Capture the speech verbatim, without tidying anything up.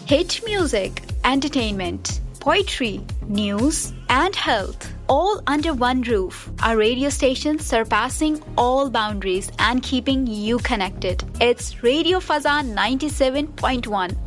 Hit music, entertainment, poetry, news, and health, all under one roof. Our radio station surpassing all boundaries and keeping you connected. It's Radio Fazan ninety-seven point one,